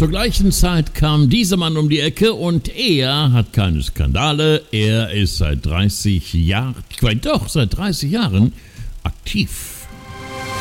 Zur gleichen Zeit kam dieser Mann um die Ecke und er hat keine Skandale. Er ist seit 30 Jahren aktiv.